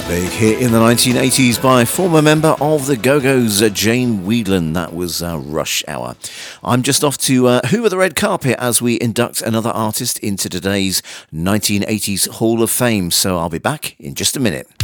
Big hit in the 1980s by former member of the Go-Go's, Jane Wiedlin. That was Rush Hour. I'm just off to hoover the red carpet as we induct another artist into today's 1980s Hall of Fame, so I'll be back in just a minute.